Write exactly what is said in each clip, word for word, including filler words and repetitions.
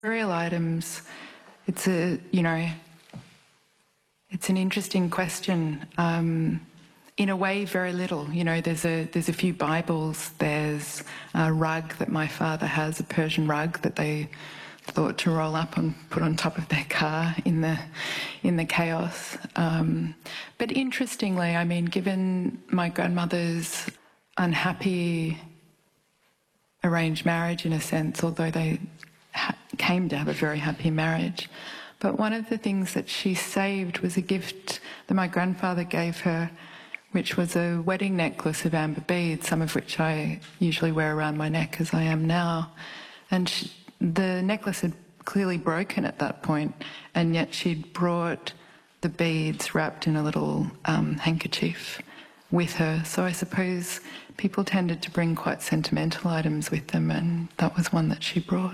Burial items, it's a, you know, it's an interesting question. Um, in a way, very little. You know, there's a there's a few Bibles. There's a rug that my father has, a Persian rug that they thought to roll up and put on top of their car in the in the chaos. Um, but interestingly, I mean, given my grandmother's unhappy arranged marriage, in a sense, although they ha- came to have a very happy marriage. But one of the things that she saved was a gift that my grandfather gave her, which was a wedding necklace of amber beads, some of which I usually wear around my neck as I am now. And she, the necklace had clearly broken at that point, and yet she'd brought the beads wrapped in a little um, handkerchief with her. So I suppose people tended to bring quite sentimental items with them, and that was one that she brought.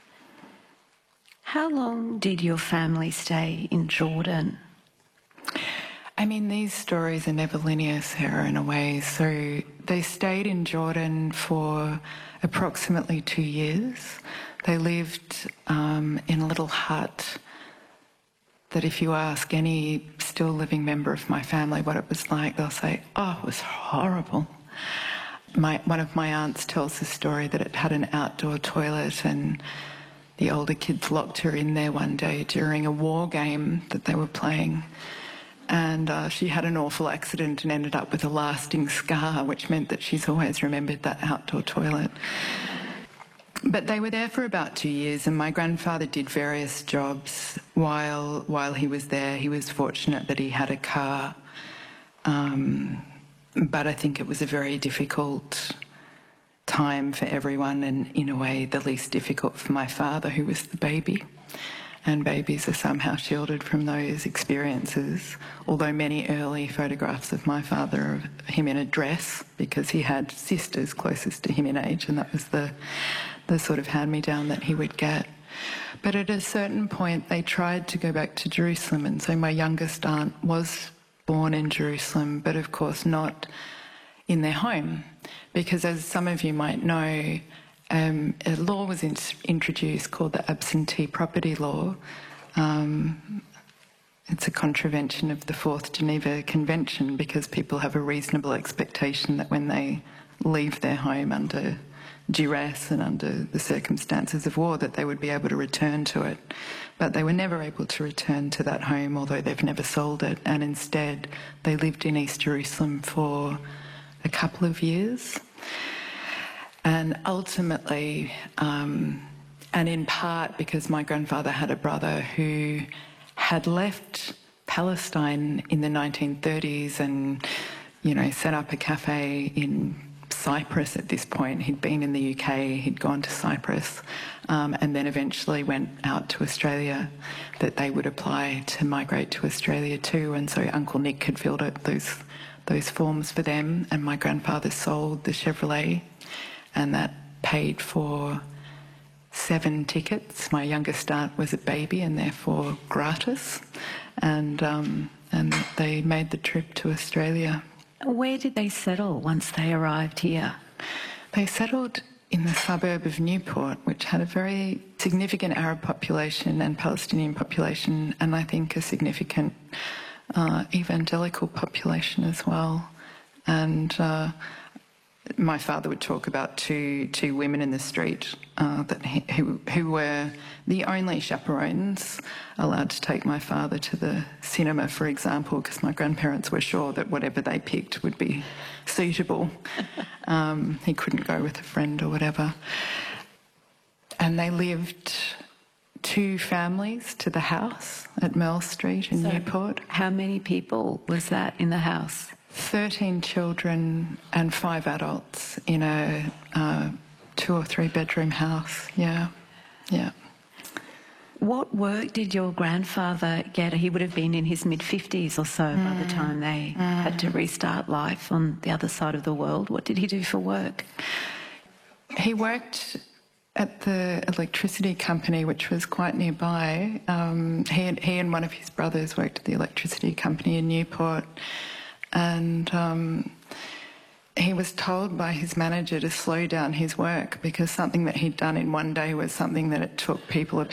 How long did your family stay in Jordan? I mean, these stories are never linear, Sarah, in a way. So they stayed in Jordan for approximately two years. They lived um, in a little hut that if you ask any still living member of my family what it was like, they'll say, oh, it was horrible. My, one of my aunts tells the story that it had an outdoor toilet, and the older kids locked her in there one day during a war game that they were playing. And uh, she had an awful accident and ended up with a lasting scar, which meant that she's always remembered that outdoor toilet. But they were there for about two years, and my grandfather did various jobs while while he was there. He was fortunate that he had a car, um, but I think it was a very difficult time for everyone, and in a way the least difficult for my father, who was the baby. And babies are somehow shielded from those experiences, although many early photographs of my father of him in a dress, because he had sisters closest to him in age, and that was the, the sort of hand-me-down that he would get. But at a certain point they tried to go back to Jerusalem, and so my youngest aunt was born in Jerusalem, but of course not in their home, because as some of you might know, Um, a law was in, introduced called the Absentee Property Law. Um, it's a contravention of the Fourth Geneva Convention, because people have a reasonable expectation that when they leave their home under duress and under the circumstances of war, that they would be able to return to it. But they were never able to return to that home, although they've never sold it, and instead they lived in East Jerusalem for a couple of years. And ultimately, um, and in part because my grandfather had a brother who had left Palestine in the nineteen thirties and, you know, set up a cafe in Cyprus at this point. He'd been in the U K, he'd gone to Cyprus, um, and then eventually went out to Australia, that they would apply to migrate to Australia too. And so Uncle Nick had filled out those, those forms for them, and my grandfather sold the Chevrolet, and that paid for seven tickets. My youngest aunt was a baby and therefore gratis, and um, and they made the trip to Australia. Where did they settle once they arrived here? They settled in the suburb of Newport, which had a very significant Arab population and Palestinian population, and I think a significant uh, evangelical population as well. And uh, my father would talk about two two women in the street uh, that he, who who were the only chaperones allowed to take my father to the cinema, for example, because my grandparents were sure that whatever they picked would be suitable. um, he couldn't go with a friend or whatever. And they lived two families to the house at Merle Street in so Newport. How many people was that in the house? thirteen children and five adults in a uh, two or three bedroom house. Yeah, yeah. What work did your grandfather get? He would have been in his mid-fifties or so mm. by the time they mm. had to restart life on the other side of the world. What did he do for work? He worked at the electricity company, which was quite nearby. Um, he, and, he and one of his brothers worked at the electricity company in Newport. And um, he was told by his manager to slow down his work, because something that he'd done in one day was something that it took people